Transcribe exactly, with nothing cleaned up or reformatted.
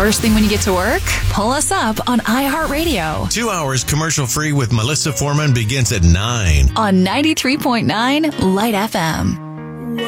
First thing when you get to work, pull us up on iHeartRadio. Two hours commercial-free with Melissa Foreman begins at nine. On ninety-three point nine Light F M.